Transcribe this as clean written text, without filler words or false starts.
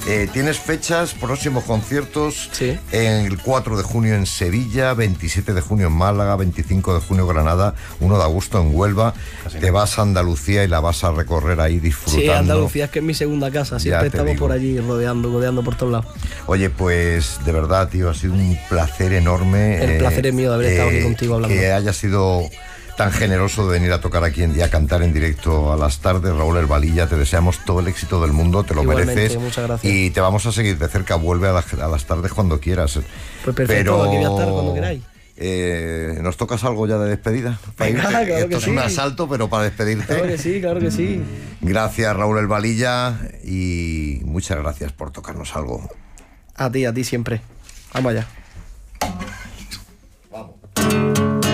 Tienes fechas, próximos conciertos. Sí. El 4 de junio en Sevilla, 27 de junio en Málaga, 25 de junio en Granada, 1 de agosto en Huelva. Te vas a Andalucía y la vas a recorrer ahí disfrutando. Sí, Andalucía es que es mi segunda casa. Siempre estamos por allí rodeando por todos lados. Oye, pues de verdad, tío, ha sido un placer enorme. El placer es mío de haber estado aquí contigo hablando. Que haya sido tan generoso de venir a tocar aquí y a cantar en directo a las tardes. Raúl El Valilla, te deseamos todo el éxito del mundo, te lo mereces. Muchas gracias. Y te vamos a seguir de cerca, vuelve a las tardes cuando quieras. Pues perfecto, aquí voy a estar cuando queráis. ¿Nos tocas algo ya de despedida? Venga, claro que Esto es sí. un asalto, pero para despedirte. Claro que sí. Gracias, Raúl El Valilla, y muchas gracias por tocarnos algo. A ti siempre. Vamos allá. Vamos.